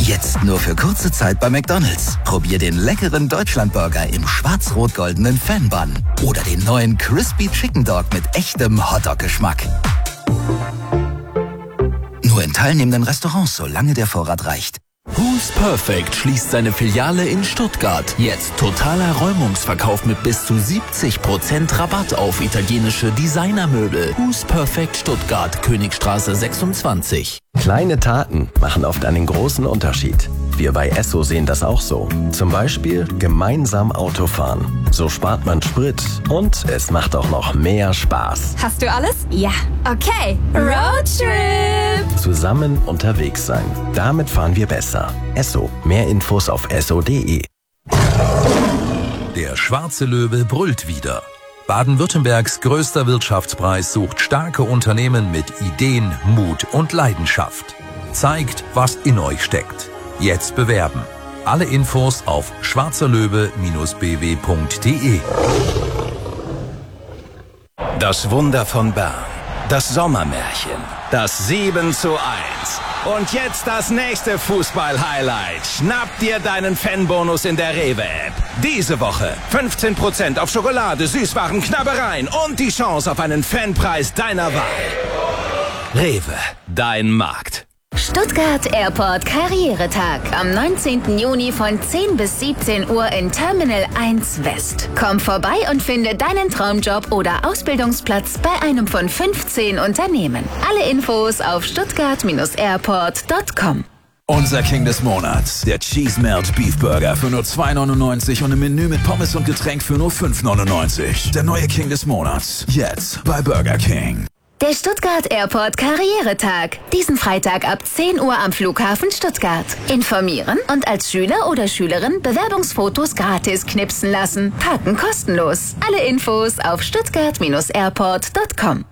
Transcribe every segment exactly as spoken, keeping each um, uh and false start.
Jetzt nur für kurze Zeit bei McDonald's. Probier den leckeren Deutschlandburger im schwarz-rot-goldenen Fan-Bun. Oder den neuen Crispy Chicken Dog mit echtem Hotdog-Geschmack. Nur in teilnehmenden Restaurants, solange der Vorrat reicht. Who's Perfect schließt seine Filiale in Stuttgart. Jetzt totaler Räumungsverkauf mit bis zu siebzig Prozent Rabatt auf italienische Designermöbel. Who's Perfect Stuttgart, Königstraße sechsundzwanzig. Kleine Taten machen oft einen großen Unterschied. Wir bei Esso sehen das auch so. Zum Beispiel gemeinsam Autofahren. So spart man Sprit und es macht auch noch mehr Spaß. Hast du alles? Ja. Okay. Roadtrip! Zusammen unterwegs sein. Damit fahren wir besser. Esso. Mehr Infos auf esso punkt de. Der schwarze Löwe brüllt wieder. Baden-Württembergs größter Wirtschaftspreis sucht starke Unternehmen mit Ideen, Mut und Leidenschaft. Zeigt, was in euch steckt. Jetzt bewerben. Alle Infos auf schwarzerlöwe Bindestrich b w punkt de. Das Wunder von Bern. Das Sommermärchen. Das sieben zu eins. Und jetzt das nächste Fußball-Highlight. Schnapp dir deinen Fanbonus in der Rewe-App. Diese Woche fünfzehn Prozent auf Schokolade, Süßwaren, Knabbereien und die Chance auf einen Fanpreis deiner Wahl. Rewe, dein Markt. Stuttgart Airport Karrieretag am neunzehnten Juni von zehn bis siebzehn Uhr in Terminal eins West. Komm vorbei und finde deinen Traumjob oder Ausbildungsplatz bei einem von fünfzehn Unternehmen. Alle Infos auf stuttgart airport punkt com. Unser King des Monats, der Cheese Melt Beef Burger für nur zwei neunundneunzig und im Menü mit Pommes und Getränk für nur fünf neunundneunzig. Der neue King des Monats, jetzt bei Burger King. Der Stuttgart Airport Karrieretag. Diesen Freitag ab zehn Uhr am Flughafen Stuttgart. Informieren und als Schüler oder Schülerin Bewerbungsfotos gratis knipsen lassen. Parken kostenlos. Alle Infos auf stuttgart airport punkt com.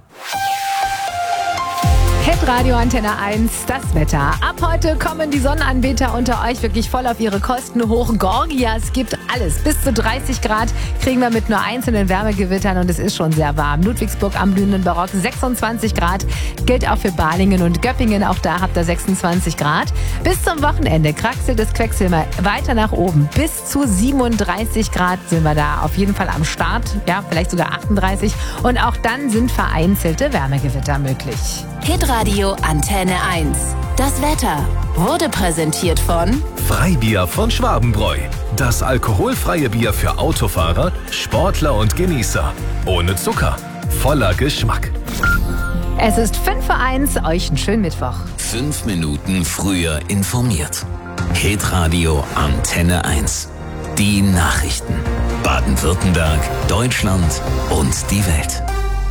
Hitradio Antenne eins, das Wetter. Ab heute kommen die Sonnenanbeter unter euch wirklich voll auf ihre Kosten hoch. Gorgias gibt alles. Bis zu dreißig Grad kriegen wir mit nur einzelnen Wärmegewittern und es ist schon sehr warm. Ludwigsburg am blühenden Barock sechsundzwanzig Grad. Gilt auch für Balingen und Göppingen. Auch da habt ihr sechsundzwanzig Grad. Bis zum Wochenende kraxelt das Quecksilber weiter nach oben. Bis zu siebenunddreißig Grad sind wir da auf jeden Fall am Start. Ja, vielleicht sogar achtunddreißig. Und auch dann sind vereinzelte Wärmegewitter möglich. Hitradio Antenne eins. Das Wetter wurde präsentiert von Freibier von Schwabenbräu. Das alkoholfreie Bier für Autofahrer, Sportler und Genießer. Ohne Zucker, voller Geschmack. Es ist fünf vor eins, euch einen schönen Mittwoch. Fünf Minuten früher informiert. Hitradio Antenne eins. Die Nachrichten. Baden-Württemberg, Deutschland und die Welt.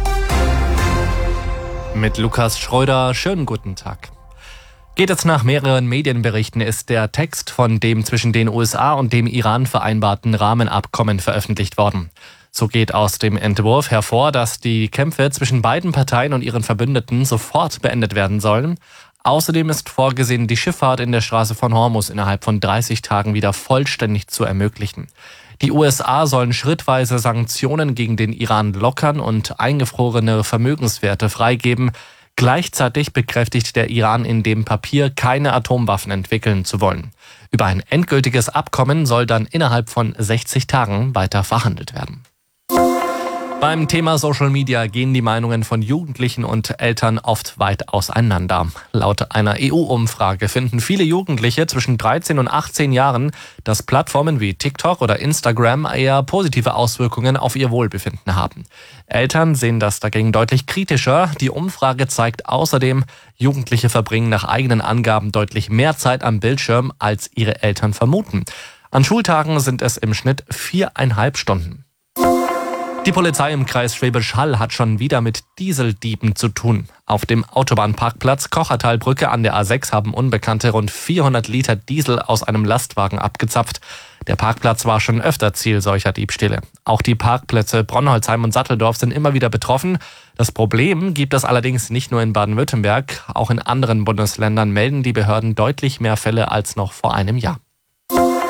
Mit Lukas Schröder, schönen guten Tag. Geht es nach mehreren Medienberichten, ist der Text von dem zwischen den U S A und dem Iran vereinbarten Rahmenabkommen veröffentlicht worden. So geht aus dem Entwurf hervor, dass die Kämpfe zwischen beiden Parteien und ihren Verbündeten sofort beendet werden sollen. Außerdem ist vorgesehen, die Schifffahrt in der Straße von Hormuz innerhalb von dreißig Tagen wieder vollständig zu ermöglichen. Die U S A sollen schrittweise Sanktionen gegen den Iran lockern und eingefrorene Vermögenswerte freigeben. Gleichzeitig bekräftigt der Iran in dem Papier, keine Atomwaffen entwickeln zu wollen. Über ein endgültiges Abkommen soll dann innerhalb von sechzig Tagen weiter verhandelt werden. Beim Thema Social Media gehen die Meinungen von Jugendlichen und Eltern oft weit auseinander. Laut einer E U-Umfrage finden viele Jugendliche zwischen dreizehn und achtzehn Jahren, dass Plattformen wie TikTok oder Instagram eher positive Auswirkungen auf ihr Wohlbefinden haben. Eltern sehen das dagegen deutlich kritischer. Die Umfrage zeigt außerdem, Jugendliche verbringen nach eigenen Angaben deutlich mehr Zeit am Bildschirm, als ihre Eltern vermuten. An Schultagen sind es im Schnitt viereinhalb Stunden. Die Polizei im Kreis Schwäbisch Hall hat schon wieder mit Dieseldieben zu tun. Auf dem Autobahnparkplatz Kochertalbrücke an der A sechs haben Unbekannte rund vierhundert Liter Diesel aus einem Lastwagen abgezapft. Der Parkplatz war schon öfter Ziel solcher Diebstähle. Auch die Parkplätze Bronnholzheim und Satteldorf sind immer wieder betroffen. Das Problem gibt es allerdings nicht nur in Baden-Württemberg. Auch in anderen Bundesländern melden die Behörden deutlich mehr Fälle als noch vor einem Jahr.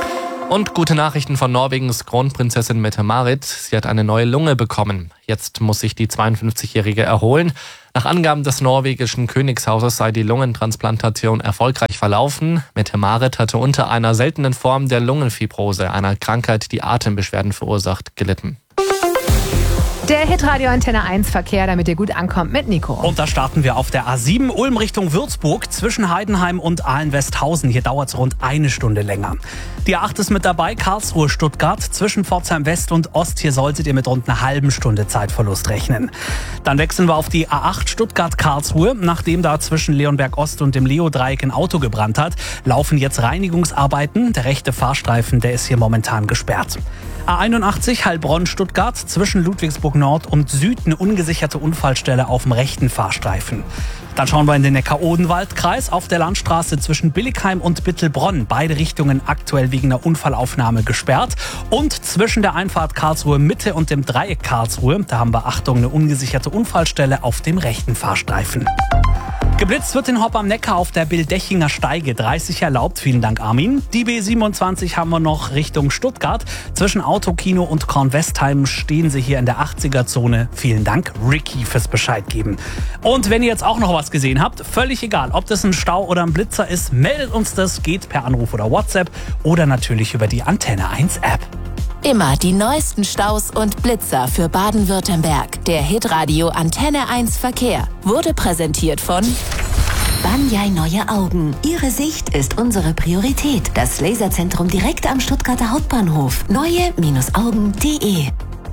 Und gute Nachrichten von Norwegens Kronprinzessin Mette-Marit. Sie hat eine neue Lunge bekommen. Jetzt muss sich die zweiundfünfzigjährige erholen. Nach Angaben des norwegischen Königshauses sei die Lungentransplantation erfolgreich verlaufen. Mette-Marit hatte unter einer seltenen Form der Lungenfibrose, einer Krankheit, die Atembeschwerden verursacht, gelitten. Der Hitradio Antenne eins Verkehr, damit ihr gut ankommt mit Nico. Und da starten wir auf der A sieben Ulm Richtung Würzburg zwischen Heidenheim und Aalen-Westhausen. Hier dauert es rund eine Stunde länger. Die A acht ist mit dabei, Karlsruhe-Stuttgart zwischen Pforzheim West und Ost. Hier solltet ihr mit rund einer halben Stunde Zeitverlust rechnen. Dann wechseln wir auf die A acht Stuttgart-Karlsruhe. Nachdem da zwischen Leonberg Ost und dem Leo-Dreieck ein Auto gebrannt hat, laufen jetzt Reinigungsarbeiten. Der rechte Fahrstreifen, der ist hier momentan gesperrt. A einundachtzig Heilbronn-Stuttgart zwischen Ludwigsburg Nord und Süd eine ungesicherte Unfallstelle auf dem rechten Fahrstreifen. Dann schauen wir in den Neckar-Odenwald-Kreis auf der Landstraße zwischen Billigheim und Bittelbronn. Beide Richtungen aktuell wegen einer Unfallaufnahme gesperrt. Und zwischen der Einfahrt Karlsruhe Mitte und dem Dreieck Karlsruhe, da haben wir, Achtung, eine ungesicherte Unfallstelle auf dem rechten Fahrstreifen. Geblitzt wird in Hopp am Neckar auf der Bildechinger Steige. dreißig erlaubt, vielen Dank Armin. Die B siebenundzwanzig haben wir noch Richtung Stuttgart. Zwischen Autokino und Kornwestheim stehen sie hier in der achtziger-Zone. Vielen Dank Ricky fürs Bescheid geben. Und wenn ihr jetzt auch noch was gesehen habt, völlig egal, ob das ein Stau oder ein Blitzer ist, meldet uns das, geht per Anruf oder WhatsApp oder natürlich über die Antenne eins App. Immer die neuesten Staus und Blitzer für Baden-Württemberg. Der Hitradio Antenne eins Verkehr wurde präsentiert von Banyai Neue Augen. Ihre Sicht ist unsere Priorität. Das Laserzentrum direkt am Stuttgarter Hauptbahnhof. neue Augen punkt de.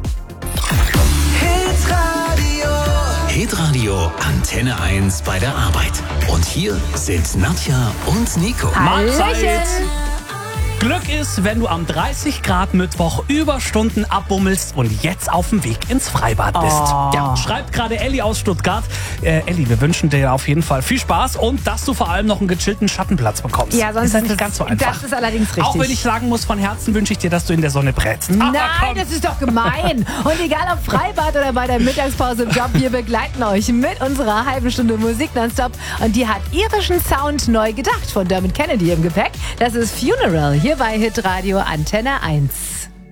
Hitradio. Hitradio Antenne eins bei der Arbeit. Und hier sind Nadja und Nico. Mahlzeit! Glück ist, wenn du am dreißig Grad Mittwoch Überstunden abbummelst und jetzt auf dem Weg ins Freibad bist. Oh. Ja, schreibt gerade Elli aus Stuttgart. Äh, Elli, wir wünschen dir auf jeden Fall viel Spaß und dass du vor allem noch einen gechillten Schattenplatz bekommst. Ja, sonst ist halt ist nicht ganz so einfach. Das ist allerdings richtig. Auch wenn ich sagen muss, von Herzen wünsche ich dir, dass du in der Sonne brätst. Nein, das ist doch gemein. Und egal ob Freibad oder bei der Mittagspause im Job, wir begleiten euch mit unserer halben Stunde Musik nonstop. Und die hat irischen Sound neu gedacht von Dermot Kennedy im Gepäck. Das ist Funeral hier bei Hitradio Antenne eins.